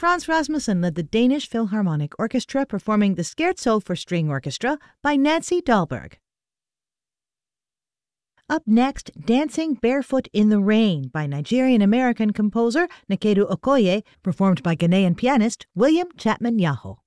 Frans Rasmussen led the Danish Philharmonic Orchestra performing the Scherzo for String Orchestra by Nancy Dahlberg. Up next, Dancing Barefoot in the Rain by Nigerian-American composer Nkedu Okoye, performed by Ghanaian pianist William Chapman Yaho.